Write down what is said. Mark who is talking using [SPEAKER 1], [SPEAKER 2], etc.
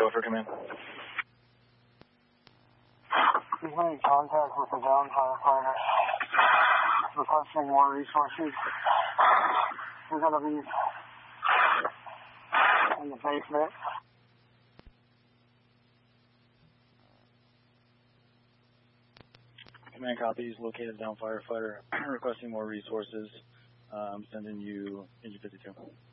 [SPEAKER 1] Gopher, come in.
[SPEAKER 2] He's made contact with the down firefighter. Requesting more resources. We're going to be in the basement.
[SPEAKER 1] Command copies, located down firefighter, requesting more resources. I'm sending you engine 52.